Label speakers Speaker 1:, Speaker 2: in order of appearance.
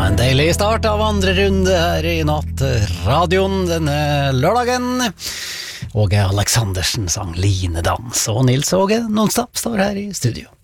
Speaker 1: En deilig start av andre runde her i nattradioen denne lørdagen. Åge Aleksandersen sang Linedans, og Nils Åge Nonstop står her i studio.